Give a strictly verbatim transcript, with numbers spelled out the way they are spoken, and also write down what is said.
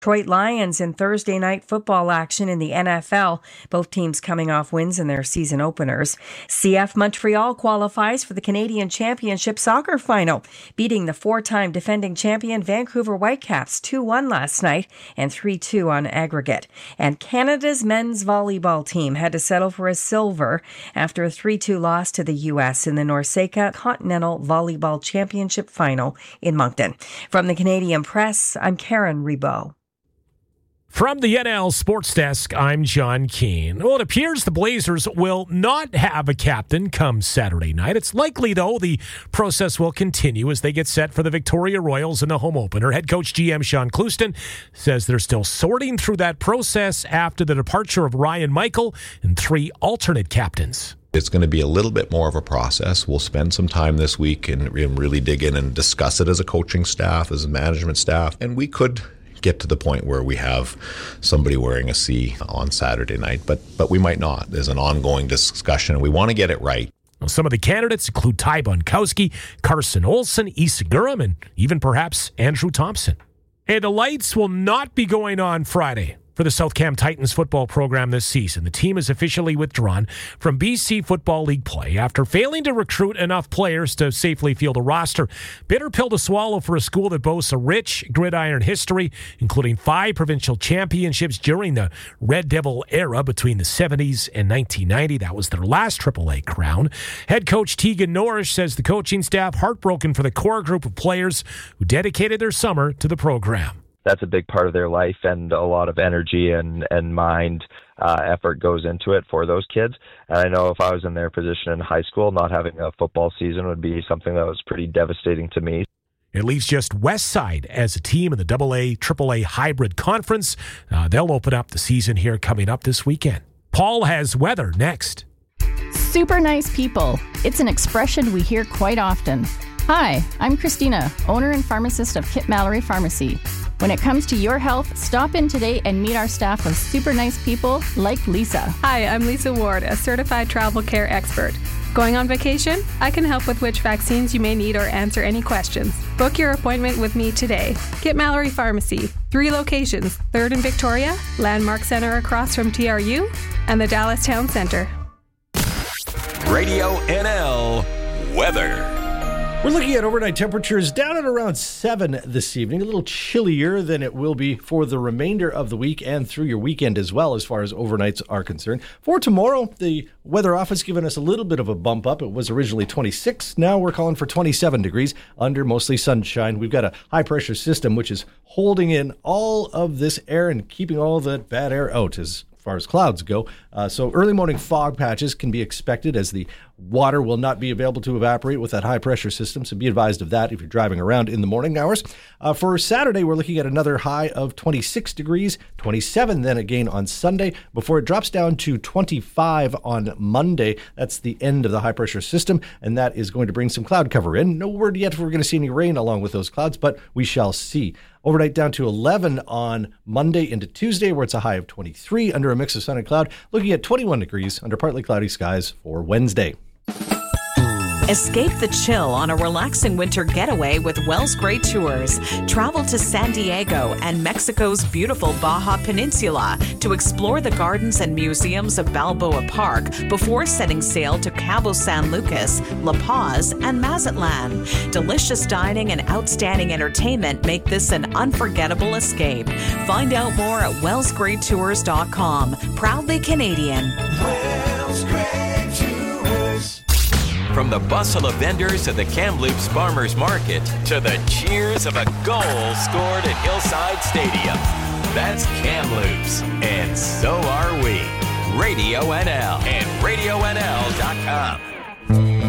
Detroit Lions in Thursday night football action in the N F L, both teams coming off wins in their season openers. C F Montreal qualifies for the Canadian Championship Soccer Final, beating the four-time defending champion Vancouver Whitecaps two one last night and three two on aggregate. And Canada's men's volleyball team had to settle for a silver after a three two loss to the U S in the NORCECA Continental Volleyball Championship Final in Moncton. From the Canadian Press, I'm Karen Rebow. From the N L Sports Desk, I'm John Keane. Well, it appears the Blazers will not have a captain come Saturday night. It's likely, though, the process will continue as they get set for the Victoria Royals in the home opener. Head coach G M Sean Clouston says they're still sorting through that process after the departure of Ryan Michael and three alternate captains. It's going to be a little bit more of a process. We'll spend some time this week and really dig in and discuss it as a coaching staff, as a management staff, and we could get to the point where we have somebody wearing a C on Saturday night, but but we might not. There's an ongoing discussion, and we want to get it right. Well, some of the candidates include Ty Bunkowski, Carson Olsen, Issa Guram, and even perhaps Andrew Thompson. And the lights will not be going on Friday for the South Cam Titans football program this season. The team is officially withdrawn from B C Football League play after failing to recruit enough players to safely field a roster. Bitter pill to swallow for a school that boasts a rich gridiron history, including five provincial championships during the Red Devil era between the seventies and nineteen ninety. That was their last triple A crown. Head coach Tegan Norrish says the coaching staff heartbroken for the core group of players who dedicated their summer to the program. That's a big part of their life, and a lot of energy and, and mind uh, effort goes into it for those kids. And I know if I was in their position in high school, not having a football season would be something that was pretty devastating to me. It leaves just Westside as a team in the double A, triple A hybrid conference. Uh, they'll open up the season here coming up this weekend. Paul has weather next. Super nice people. It's an expression we hear quite often. Hi, I'm Christina, owner and pharmacist of Kit Mallory Pharmacy. When it comes to your health, stop in today and meet our staff of super nice people like Lisa. Hi, I'm Lisa Ward, a certified travel care expert. Going on vacation? I can help with which vaccines you may need or answer any questions. Book your appointment with me today. Kit Mallory Pharmacy, three locations, third in Victoria, Landmark Center across from T R U, and the Dallas Town Center. Radio N L weather. We're looking at overnight temperatures down at around seven this evening, a little chillier than it will be for the remainder of the week and through your weekend as well, as far as overnights are concerned. For tomorrow, the weather office giving us a little bit of a bump up. It was originally twenty-six. Now we're calling for twenty-seven degrees under mostly sunshine. We've got a high pressure system which is holding in all of this air and keeping all that bad air out as far as clouds go. Uh, so early morning fog patches can be expected as the water will not be available to evaporate with that high pressure system. So be advised of that if you're driving around in the morning hours. Uh, for Saturday, we're looking at another high of twenty-six degrees, twenty-seven then again on Sunday, before it drops down to twenty-five on Monday. That's the end of the high pressure system, and that is going to bring some cloud cover in. No word yet if we're going to see any rain along with those clouds, but we shall see. Overnight down to eleven on Monday into Tuesday, where it's a high of twenty-three under a mix of sun and cloud, looking at twenty-one degrees under partly cloudy skies for Wednesday. Escape the chill on a relaxing winter getaway with Wells Gray Tours. Travel to San Diego and Mexico's beautiful Baja Peninsula to explore the gardens and museums of Balboa Park before setting sail to Cabo San Lucas, La Paz, and Mazatlan. Delicious dining and outstanding entertainment make this an unforgettable escape. Find out more at wells gray tours dot com. Proudly Canadian. Wells Gray Tours. From the bustle of vendors at the Kamloops Farmers Market to the cheers of a goal scored at Hillside Stadium. That's Kamloops, and so are we. Radio N L and radio N L dot com.